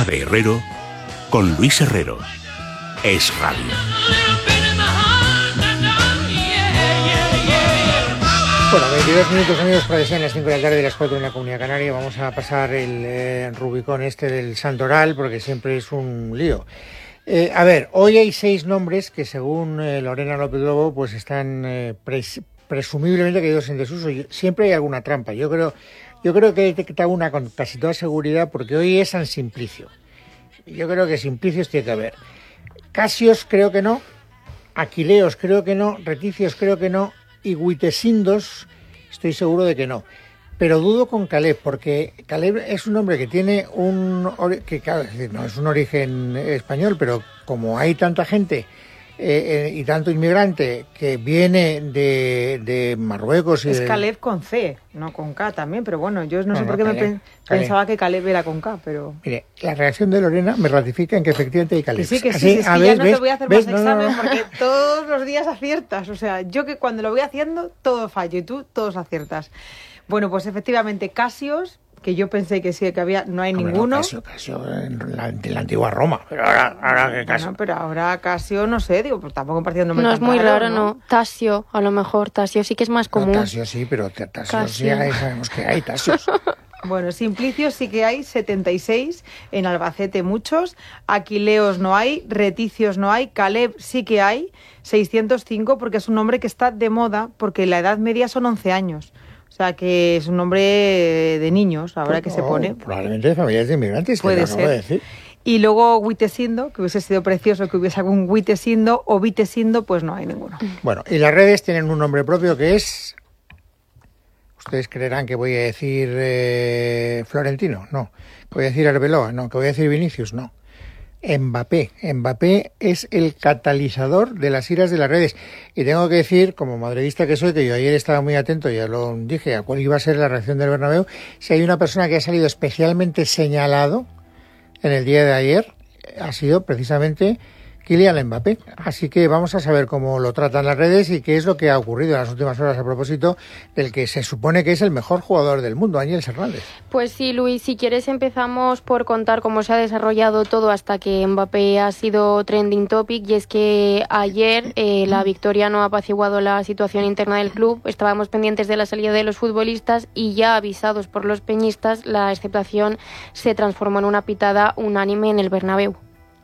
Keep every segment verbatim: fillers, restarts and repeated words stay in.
casa de Herrero con Luis Herrero. Es Radio. Bueno, veintidós minutos, amigos, para que sean las cinco de la tarde y las cuatro en la Comunidad Canaria. Vamos a pasar el eh, Rubicón este del Santoral, porque siempre es un lío. Eh, a ver, hoy hay seis nombres que, según eh, Lorena López Lobo, pues están eh, pres- presumiblemente caídos en desuso. Siempre hay alguna trampa. Yo creo, yo creo que he detectado una con casi toda seguridad, porque hoy es San Simplicio. Yo creo que Simplicios tiene que haber. Casios creo que no, Aquileos creo que no, Reticios creo que no, y Witesindos estoy seguro de que no. Pero dudo con Caleb, porque Caleb es un hombre que tiene un... que claro, no es un origen español, pero como hay tanta gente eh, eh, y tanto inmigrante que viene de, de Marruecos... Y es de... Caleb con C, no con K también, pero bueno, yo no, no sé por qué Caleb, me pen- pensaba que Caleb era con K, pero... Mire, la reacción de Lorena me ratifica en que efectivamente hay Caleb. Que sí, que sí, Así, es que a ya ver, no ¿ves? te voy a hacer ¿ves? más No, examen no, no. porque todos los días aciertas, o sea, yo que cuando lo voy haciendo todo fallo y tú todos aciertas. Bueno, pues efectivamente, Casios, que yo pensé que sí que había, no hay Hombre, ninguno. No, Casio, Casio en la, de la antigua Roma, pero ahora, ahora que Casio. Bueno, pero ahora Casio, no sé, digo, pues tampoco me parece un nombre No tan es muy raro, ¿no? ¿no? Tasio, a lo mejor. Tasio sí que es más común. No, Tasio sí, pero Tasio sí Casio. hay, sabemos que hay Tasios. Bueno, Simplicios sí que hay, setenta y seis, en Albacete muchos, Aquileos no hay, Reticios no hay, Caleb sí que hay, seiscientos cinco, porque es un nombre que está de moda, porque la edad media son once años. O sea, que es un nombre de niños, ahora que se No, pone. Probablemente de familias de inmigrantes, Puede que lo acabo de ser. decir. Y luego Witesindo, que hubiese sido precioso que hubiese algún Witesindo o Vitesindo, pues no hay ninguno. Bueno, y las redes tienen un nombre propio que es... Ustedes creerán que voy a decir eh, Florentino, no. Que voy a decir Arbeloa, no. Que voy a decir Vinicius, no. Mbappé. Mbappé es el catalizador de las iras de las redes. Y tengo que decir, como madridista que soy, que yo ayer estaba muy atento, ya lo dije, a cuál iba a ser la reacción del Bernabéu, si hay una persona que ha salido especialmente señalado en el día de ayer, ha sido precisamente Kylian Mbappé. Así que vamos a saber cómo lo tratan las redes y qué es lo que ha ocurrido en las últimas horas a propósito del que se supone que es el mejor jugador del mundo, Ángel Hernández. Pues sí, Luis, si quieres empezamos por contar cómo se ha desarrollado todo hasta que Mbappé ha sido trending topic, y es que ayer eh, la victoria no ha apaciguado la situación interna del club. Estábamos pendientes de la salida de los futbolistas y ya avisados por los peñistas, la expectación se transformó en una pitada unánime en el Bernabéu.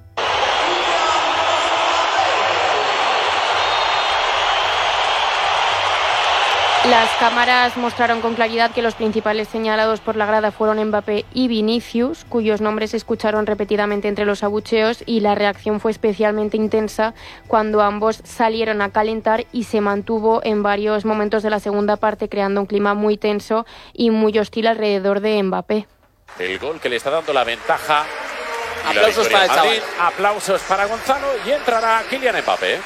Las cámaras mostraron con claridad que los principales señalados por la grada fueron Mbappé y Vinicius, cuyos nombres se escucharon repetidamente entre los abucheos, y la reacción fue especialmente intensa cuando ambos salieron a calentar y se mantuvo en varios momentos de la segunda parte, creando un clima muy tenso y muy hostil alrededor de Mbappé. El gol que le está dando la ventaja. Aplausos para el Madrid, chaval. aplausos para Gonzalo y entrará Kylian Mbappé.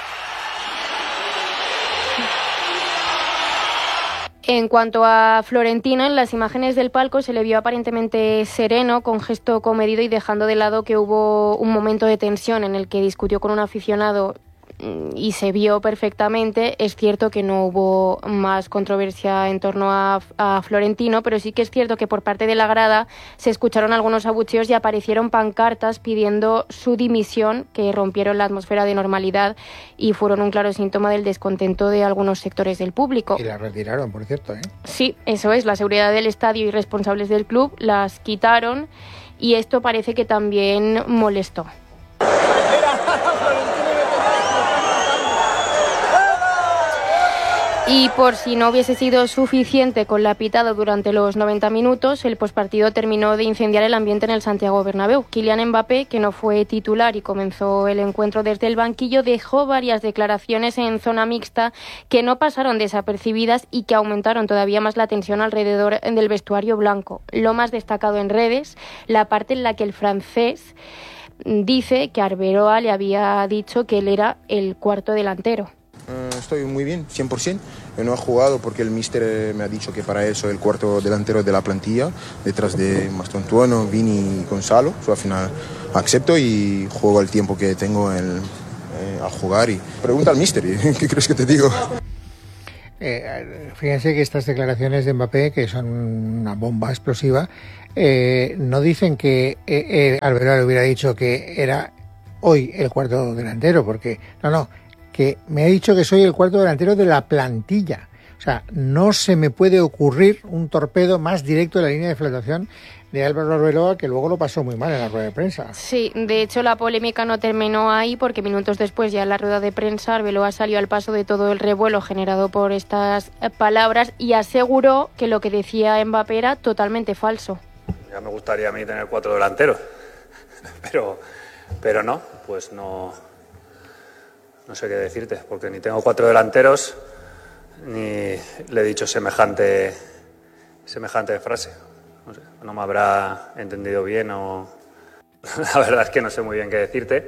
En cuanto a Florentino, en las imágenes del palco se le vio aparentemente sereno, con gesto comedido y dejando de lado que hubo un momento de tensión en el que discutió con un aficionado y se vio perfectamente. Es cierto que no hubo más controversia en torno a, a Florentino, pero sí que es cierto que por parte de la grada se escucharon algunos abucheos y aparecieron pancartas pidiendo su dimisión, que rompieron la atmósfera de normalidad y fueron un claro síntoma del descontento de algunos sectores del público. Y la retiraron, por cierto, ¿eh? Sí, eso es, la seguridad del estadio y responsables del club las quitaron, y esto parece que también molestó. Y por si no hubiese sido suficiente con la pitada durante los noventa minutos, el pospartido terminó de incendiar el ambiente en el Santiago Bernabéu. Kylian Mbappé, que no fue titular y comenzó el encuentro desde el banquillo, dejó varias declaraciones en zona mixta que no pasaron desapercibidas y que aumentaron todavía más la tensión alrededor del vestuario blanco. Lo más destacado en redes, la parte en la que el francés dice que Arbeloa le había dicho que él era el cuarto delantero. Uh, estoy muy bien, cien por ciento. Yo no he jugado porque el míster me ha dicho que para él soy el cuarto delantero de la plantilla, detrás de Mastontuono, Vini y Gonzalo. So, al final acepto y juego el tiempo que tengo el, eh, a jugar. Y pregunta al míster, ¿qué crees que te digo? Eh, fíjense que estas declaraciones de Mbappé, que son una bomba explosiva, eh, no dicen que eh, eh, Arbeloa le hubiera dicho que era hoy el cuarto delantero, porque no, no, que me ha dicho que soy el cuarto delantero de la plantilla. O sea, no se me puede ocurrir un torpedo más directo de la línea de flotación de Álvaro Arbeloa, que luego lo pasó muy mal en la rueda de prensa. Sí, de hecho la polémica no terminó ahí, porque minutos después, ya en la rueda de prensa, Arbeloa salió al paso de todo el revuelo generado por estas palabras y aseguró que lo que decía Mbappé era totalmente falso. Ya me gustaría a mí tener cuatro delanteros, pero, pero no, pues no, no sé qué decirte, porque ni tengo cuatro delanteros ni le he dicho semejante, semejante frase. No sé, no me habrá entendido bien o... La verdad es que no sé muy bien qué decirte,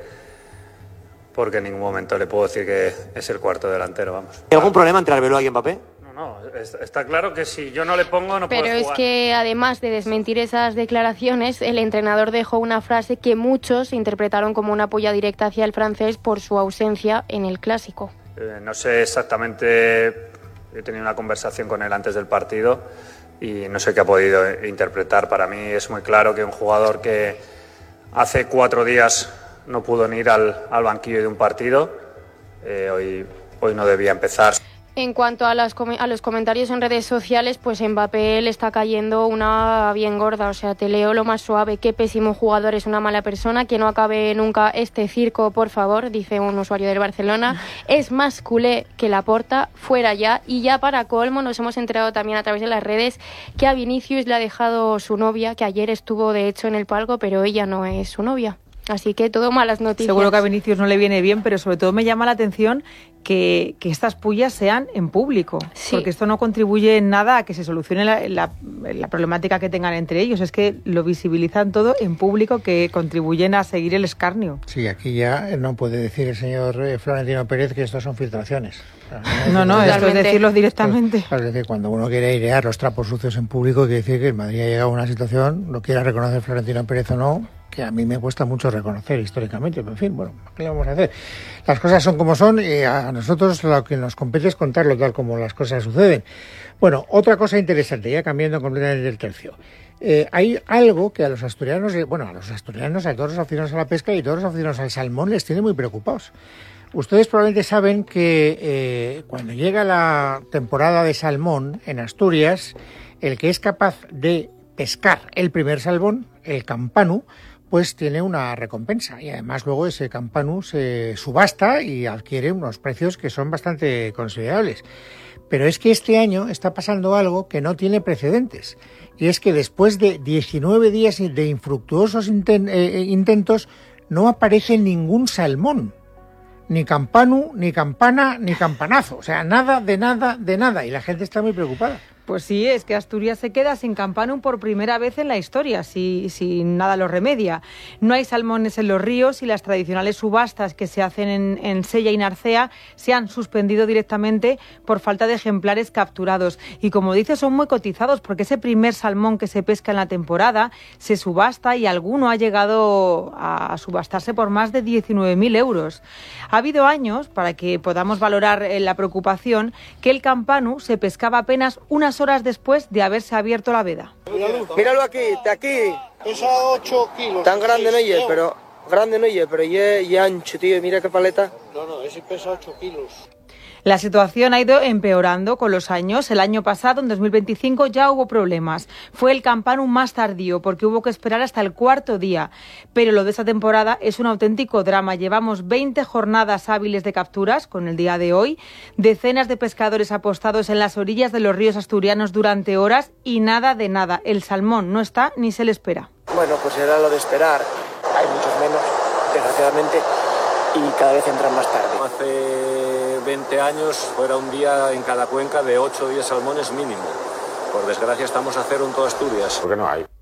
porque en ningún momento le puedo decir que es el cuarto delantero, vamos. ¿Hay algún problema entre Arbeloa y Mbappé? No, no, está claro que si yo no le pongo no puedo jugar. Pero es que además de desmentir esas declaraciones, el entrenador dejó una frase que muchos interpretaron como una puya directa hacia el francés por su ausencia en el Clásico. Eh, no sé exactamente... He tenido una conversación con él antes del partido y no sé qué ha podido interpretar. Para mí es muy claro que un jugador que hace cuatro días no pudo ni ir al, al banquillo de un partido, eh, hoy, hoy no debía empezar. En cuanto a, las, a los comentarios en redes sociales, pues Mbappé le está cayendo una bien gorda. O sea, te leo lo más suave: qué pésimo jugador, es una mala persona, que no acabe nunca este circo, por favor, dice un usuario del Barcelona. Es más culé que Laporta, fuera ya. Y ya para colmo nos hemos enterado también a través de las redes que a Vinicius le ha dejado su novia, que ayer estuvo de hecho en el palco, pero ella no es su novia. Así que todo malas noticias. Seguro que a Vinicius no le viene bien, pero sobre todo me llama la atención que, que estas pullas sean en público, sí. Porque esto no contribuye en nada a que se solucione la, la, la problemática que tengan entre ellos. Es que lo visibilizan todo en público, que contribuyen a seguir el escarnio. Sí, aquí ya no puede decir el señor Florentino Pérez que estos son filtraciones. No, no, esto es decirlo directamente. Es decir, cuando uno quiere airear los trapos sucios en público, quiere decir que el Madrid ha llegado a una situación, lo quiera reconocer Florentino Pérez o no, que a mí me cuesta mucho reconocer históricamente, pero en fin, bueno, ¿qué le vamos a hacer? Las cosas son como son y a nosotros lo que nos compete es contarlo tal como las cosas suceden. Bueno, otra cosa interesante, ya cambiando completamente el tercio. Eh, hay algo que a los asturianos, bueno, a los asturianos, a todos los aficionados a la pesca y a todos los aficionados al salmón les tiene muy preocupados. Ustedes probablemente saben que eh, cuando llega la temporada de salmón en Asturias, el que es capaz de pescar el primer salmón, el campanu, pues tiene una recompensa y además luego ese campanu se subasta y adquiere unos precios que son bastante considerables. Pero es que este año está pasando algo que no tiene precedentes, y es que después de diecinueve días de infructuosos inten- eh, intentos no aparece ningún salmón, ni campanu, ni campana, ni campanazo, o sea, nada de nada de nada, y la gente está muy preocupada. Pues sí, es que Asturias se queda sin campanum por primera vez en la historia, si, si nada lo remedia. No hay salmones en los ríos y las tradicionales subastas que se hacen en, en Sella y Narcea se han suspendido directamente por falta de ejemplares capturados. Y como dice, son muy cotizados porque ese primer salmón que se pesca en la temporada se subasta y alguno ha llegado a subastarse por más de diecinueve mil euros. Ha habido años, para que podamos valorar la preocupación, que el campanu se pescaba apenas unas horas después de haberse abierto la veda. Míralo aquí, de aquí. Pesa ocho kilos. Tan grande no es, pero grande no es, pero es ancho, tío. Mira qué paleta. No, no, ese pesa ocho kilos. La situación ha ido empeorando con los años. El año pasado, en dos mil veinticinco, ya hubo problemas. Fue el campanum más tardío porque hubo que esperar hasta el cuarto día. Pero lo de esta temporada es un auténtico drama. Llevamos veinte jornadas hábiles de capturas con el día de hoy, decenas de pescadores apostados en las orillas de los ríos asturianos durante horas y nada de nada. El salmón no está ni se le espera. Bueno, pues era lo de esperar. Hay muchos menos, desgraciadamente, y cada vez entran más tarde. Hace veinte años fuera un día en cada cuenca de ocho o diez salmones mínimo. Por desgracia estamos a cero en toda Asturias. Porque no hay.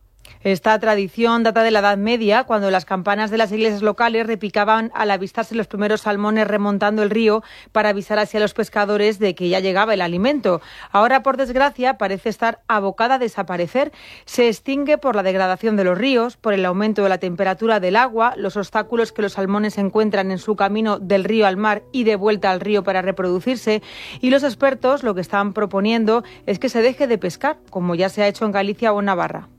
Esta tradición data de la Edad Media, cuando las campanas de las iglesias locales repicaban al avistarse los primeros salmones remontando el río para avisar así a los pescadores de que ya llegaba el alimento. Ahora, por desgracia, parece estar abocada a desaparecer. Se extingue por la degradación de los ríos, por el aumento de la temperatura del agua, los obstáculos que los salmones encuentran en su camino del río al mar y de vuelta al río para reproducirse. Y los expertos lo que están proponiendo es que se deje de pescar, como ya se ha hecho en Galicia o en Navarra.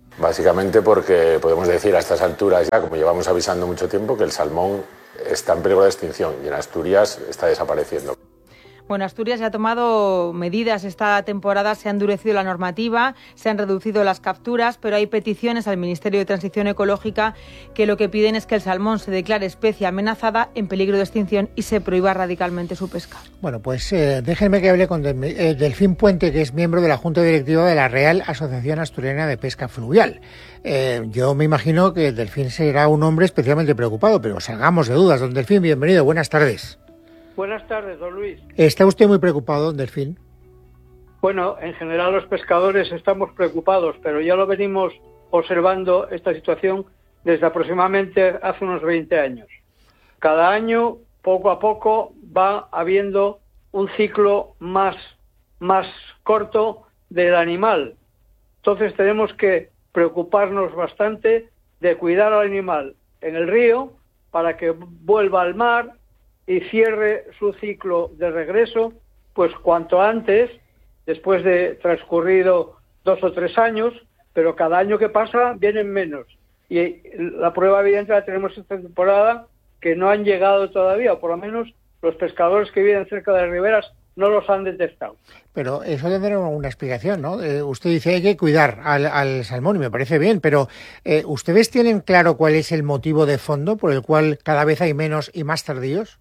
Básicamente porque podemos decir a estas alturas, ya como llevamos avisando mucho tiempo, que el salmón está en peligro de extinción y en Asturias está desapareciendo. Bueno, Asturias ya ha tomado medidas esta temporada, se ha endurecido la normativa, se han reducido las capturas, pero hay peticiones al Ministerio de Transición Ecológica que lo que piden es que el salmón se declare especie amenazada, en peligro de extinción y se prohíba radicalmente su pesca. Bueno, pues eh, déjenme que hable con Del, eh, Delfín Puente, que es miembro de la Junta Directiva de la Real Asociación Asturiana de Pesca Fluvial. Eh, yo me imagino que Delfín será un hombre especialmente preocupado, pero salgamos de dudas. Don Delfín, bienvenido, buenas tardes. Buenas tardes, don Luis. ¿Está usted muy preocupado, don Delfín? Bueno, en general los pescadores estamos preocupados, pero ya lo venimos observando esta situación desde aproximadamente hace unos veinte años. Cada año, poco a poco, va habiendo un ciclo más, más corto del animal. Entonces tenemos que preocuparnos bastante de cuidar al animal en el río para que vuelva al mar y cierre su ciclo de regreso, pues cuanto antes, después de transcurrido dos o tres años, pero cada año que pasa vienen menos. Y la prueba evidente la tenemos esta temporada, que no han llegado todavía, o por lo menos los pescadores que viven cerca de las riberas no los han detectado. Pero eso tendrá una explicación, ¿no? Eh, usted dice hay que cuidar al, al salmón y me parece bien, pero eh, ¿ustedes tienen claro cuál es el motivo de fondo por el cual cada vez hay menos y más tardíos?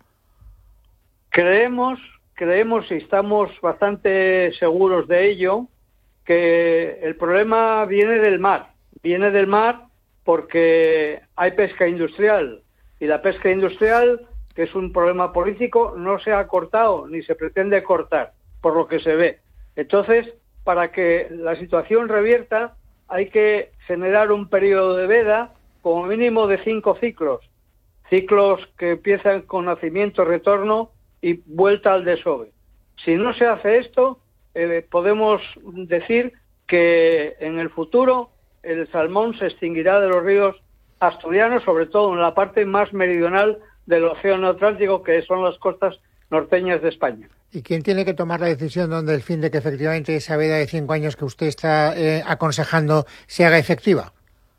Creemos, creemos y estamos bastante seguros de ello, que el problema viene del mar. Viene del mar porque hay pesca industrial y la pesca industrial, que es un problema político, no se ha cortado ni se pretende cortar, por lo que se ve. Entonces, para que la situación revierta, hay que generar un periodo de veda como mínimo de cinco ciclos. Ciclos que empiezan con nacimiento, retorno y vuelta al desove. Si no se hace esto, eh, podemos decir que en el futuro el salmón se extinguirá de los ríos asturianos, sobre todo en la parte más meridional del Océano Atlántico, que son las costas norteñas de España. ¿Y quién tiene que tomar la decisión, don Delfín, de que efectivamente esa veda de cinco años que usted está eh, aconsejando se haga efectiva?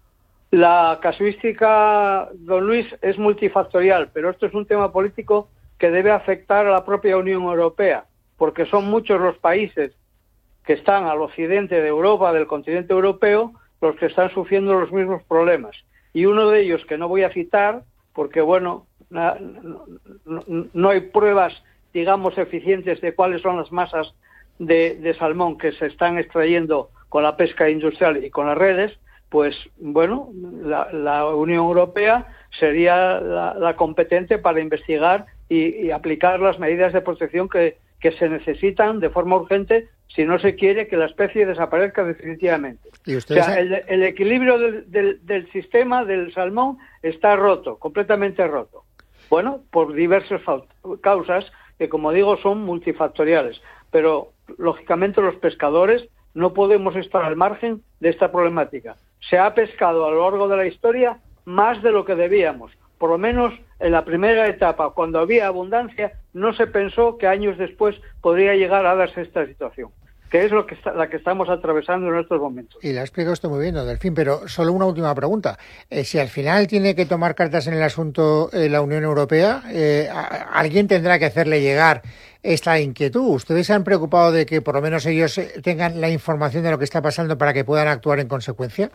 La casuística, don Luis, es multifactorial, pero esto es un tema político que debe afectar a la propia Unión Europea, porque son muchos los países que están al occidente de Europa, del continente europeo, los que están sufriendo los mismos problemas. Y uno de ellos, que no voy a citar, porque, bueno, no, no, no hay pruebas, digamos, eficientes de cuáles son las masas de, de salmón que se están extrayendo con la pesca industrial y con las redes, pues, bueno, la, la Unión Europea sería la, la competente para investigar y, y aplicar las medidas de protección que, que se necesitan de forma urgente si no se quiere que la especie desaparezca definitivamente. ¿Y o sea, el, el equilibrio del, del, del sistema del salmón está roto, completamente roto. Bueno, por diversas causas que, como digo, son multifactoriales. Pero, lógicamente, los pescadores no podemos estar al margen de esta problemática. Se ha pescado a lo largo de la historia más de lo que debíamos. Por lo menos en la primera etapa, cuando había abundancia, no se pensó que años después podría llegar a darse esta situación, que es lo que está, la que estamos atravesando en estos momentos. Y la ha explicado usted muy bien, don Delfín, pero solo una última pregunta. Eh, si al final tiene que tomar cartas en el asunto eh, la Unión Europea, eh, a, alguien tendrá que hacerle llegar esta inquietud. ¿Ustedes se han preocupado de que por lo menos ellos tengan la información de lo que está pasando para que puedan actuar en consecuencia?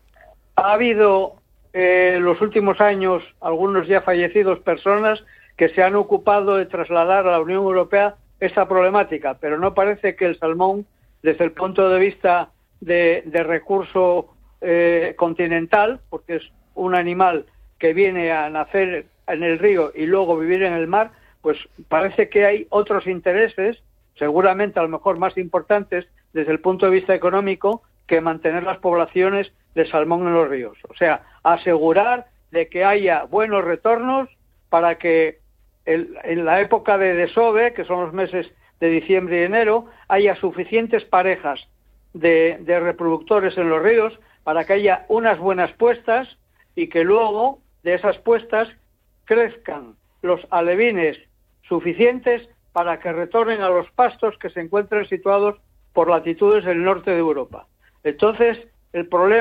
Ha habido en eh, los últimos años, algunos ya fallecidos, personas que se han ocupado de trasladar a la Unión Europea esta problemática, pero no parece que el salmón, desde el punto de vista de, de recurso eh, continental, porque es un animal que viene a nacer en el río y luego vivir en el mar, pues parece que hay otros intereses, seguramente a lo mejor más importantes desde el punto de vista económico, que mantener las poblaciones de salmón en los ríos. O sea, asegurar de que haya buenos retornos para que el, en la época de desove, que son los meses de diciembre y enero, haya suficientes parejas de, de reproductores en los ríos para que haya unas buenas puestas y que luego de esas puestas crezcan los alevines suficientes para que retornen a los pastos que se encuentran situados por latitudes del norte de Europa. Entonces, el problema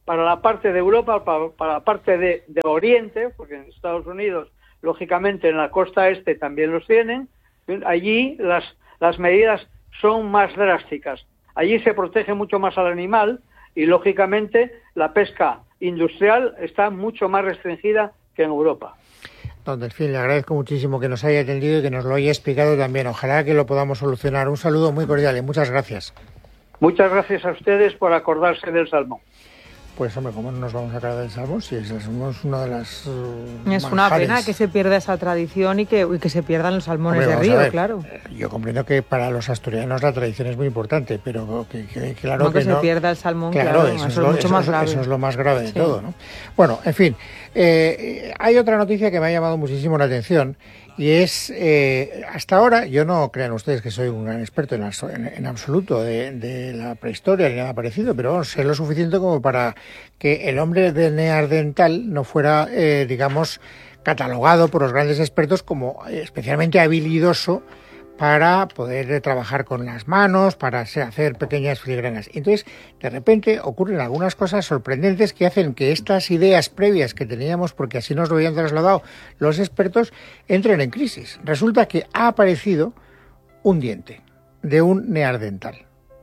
para la parte de Europa, para, para la parte de, de Oriente, porque en Estados Unidos, lógicamente, en la costa este también los tienen. Allí las, las medidas son más drásticas. Allí se protege mucho más al animal y, lógicamente, la pesca industrial está mucho más restringida que en Europa. Don Delfín, le agradezco muchísimo que nos haya atendido y que nos lo haya explicado también. Ojalá que lo podamos solucionar. Un saludo muy cordial y muchas gracias. Muchas gracias a ustedes por acordarse del salmón. Pues hombre, ¿cómo no nos vamos a acordar del salmón? Si es una de las uh, Es una manjares. pena que se pierda esa tradición y que, y que se pierdan los salmones Hombre, de río, ver, claro. Yo comprendo que para los asturianos la tradición es muy importante, pero que, que claro no que, que se no, pierda el salmón, claro, claro, eso, eso es, es lo, mucho eso, más grave. Eso es lo más grave de sí. todo, ¿no? Bueno, en fin, eh, hay otra noticia que me ha llamado muchísimo la atención. Y es, eh, hasta ahora, yo no crean ustedes que soy un gran experto en, en, en absoluto de, de la prehistoria ni nada parecido, pero bueno, sé lo suficiente como para que el hombre de neandertal no fuera, eh, digamos, catalogado por los grandes expertos como especialmente habilidoso para poder trabajar con las manos, para hacer pequeñas filigranas. Entonces, de repente ocurren algunas cosas sorprendentes que hacen que estas ideas previas que teníamos, porque así nos lo habían trasladado los expertos, entren en crisis. Resulta que ha aparecido un diente de un neandertal.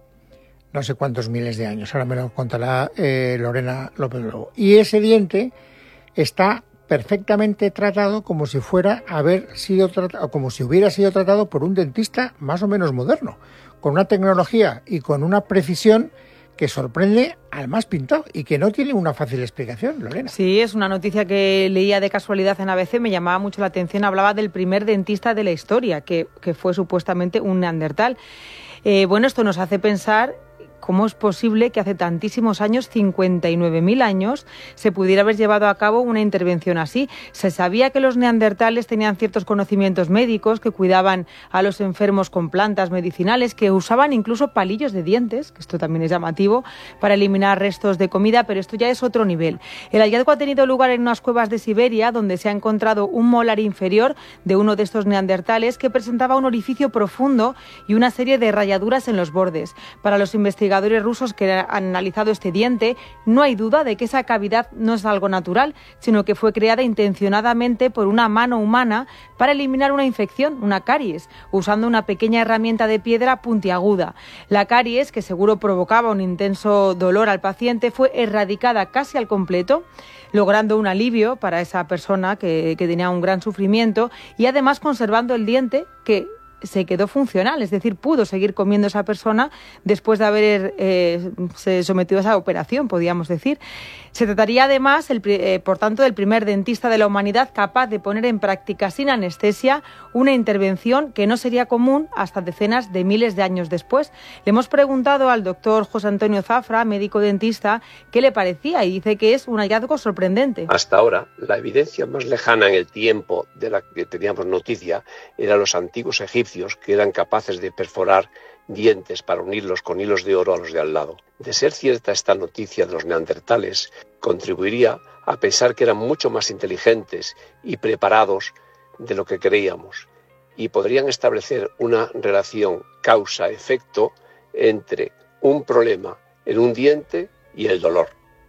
No sé cuántos miles de años, ahora me lo contará eh, Lorena López Lobo. Y ese diente está perfectamente tratado como si fuera haber sido tratado, como si hubiera sido tratado por un dentista más o menos moderno, con una tecnología y con una precisión que sorprende al más pintado y que no tiene una fácil explicación, Lorena. Sí, es una noticia que leía de casualidad en A B C, me llamaba mucho la atención, hablaba del primer dentista de la historia, que, que fue supuestamente un neandertal. Eh, bueno, esto nos hace pensar cómo es posible que hace tantísimos años, cincuenta y nueve mil años, se pudiera haber llevado a cabo una intervención así. Se sabía que los neandertales tenían ciertos conocimientos médicos, que cuidaban a los enfermos con plantas medicinales, que usaban incluso palillos de dientes, que esto también es llamativo, para eliminar restos de comida, pero esto ya es otro nivel. El hallazgo ha tenido lugar en unas cuevas de Siberia, donde se ha encontrado un molar inferior de uno de estos neandertales que presentaba un orificio profundo y una serie de rayaduras en los bordes. Para los investigadores rusos que han analizado este diente, no hay duda de que esa cavidad no es algo natural, sino que fue creada intencionadamente por una mano humana para eliminar una infección, una caries, usando una pequeña herramienta de piedra puntiaguda. La caries, que seguro provocaba un intenso dolor al paciente, fue erradicada casi al completo, logrando un alivio para esa persona que, que tenía un gran sufrimiento y además conservando el diente que se quedó funcional, es decir, pudo seguir comiendo esa persona después de haber eh, se sometido a esa operación, podríamos decir. Se trataría además, el, eh, por tanto, del primer dentista de la humanidad capaz de poner en práctica sin anestesia una intervención que no sería común hasta decenas de miles de años después. Le hemos preguntado al doctor José Antonio Zafra, médico dentista, qué le parecía y dice que es un hallazgo sorprendente. Hasta ahora, la evidencia más lejana en el tiempo de la que teníamos noticia eran los antiguos egipcios, que eran capaces de perforar dientes para unirlos con hilos de oro a los de al lado. De ser cierta esta noticia de los neandertales, contribuiría a pensar que eran mucho más inteligentes y preparados de lo que creíamos, y podrían establecer una relación causa-efecto entre un problema en un diente y el dolor.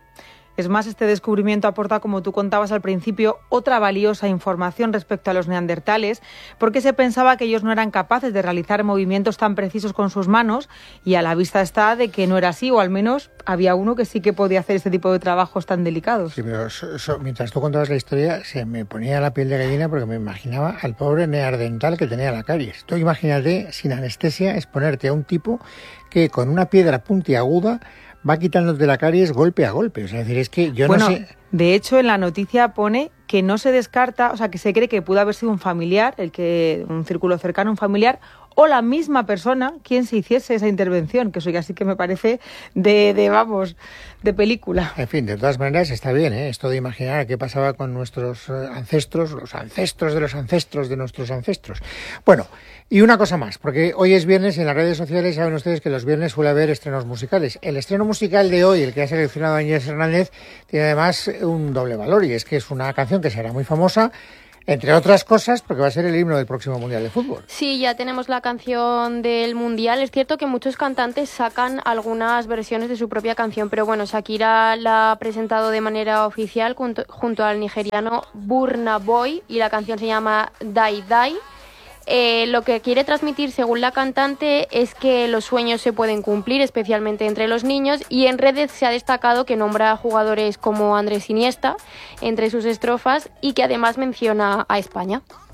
Es más, este descubrimiento aporta, como tú contabas al principio, otra valiosa información respecto a los neandertales, porque se pensaba que ellos no eran capaces de realizar movimientos tan precisos con sus manos, y a la vista está de que no era así, o al menos había uno que sí que podía hacer este tipo de trabajos tan delicados. Sí, pero so, so, mientras tú contabas la historia, se me ponía la piel de gallina porque me imaginaba al pobre neandertal que tenía la caries. Tú imagínate, sin anestesia, exponerte a un tipo que con una piedra puntiaguda va quitándote la caries golpe a golpe. O sea, es decir, es que yo bueno, no sé... De hecho, en la noticia pone que no se descarta, o sea, que se cree que pudo haber sido un familiar, el que un círculo cercano, un familiar, o la misma persona quien se hiciese esa intervención, que eso ya sí que me parece de, de vamos, de película. En fin, de todas maneras está bien, ¿eh? Esto de imaginar qué pasaba con nuestros ancestros, los ancestros de los ancestros de nuestros ancestros. Bueno, y una cosa más, porque hoy es viernes y en las redes sociales saben ustedes que los viernes suele haber estrenos musicales. El estreno musical de hoy, el que ha seleccionado Ángel Hernández, tiene además un doble valor, y es que es una canción que será muy famosa Entre otras cosas, porque va a ser el himno del próximo Mundial de Fútbol. Sí, ya tenemos la canción del Mundial. Es cierto que muchos cantantes sacan algunas versiones de su propia canción, pero bueno, Shakira la ha presentado de manera oficial junto, junto al nigeriano Burna Boy, y la canción se llama Die Die. Eh, lo que quiere transmitir, según la cantante, es que los sueños se pueden cumplir, especialmente entre los niños, y en redes se ha destacado que nombra a jugadores como Andrés Iniesta entre sus estrofas y que además menciona a España.